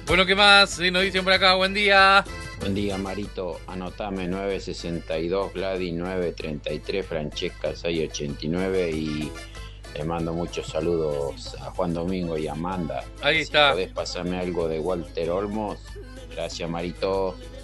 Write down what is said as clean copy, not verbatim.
Bueno, ¿qué más? Sí, nos dicen por acá, buen día. Buen día, Marito. Anotame 962, Gladys 933, Francesca 689 y le mando muchos saludos a Juan Domingo y Amanda. Ahí Si está. podés pasarme algo de Walter Olmos. Gracias, Marito.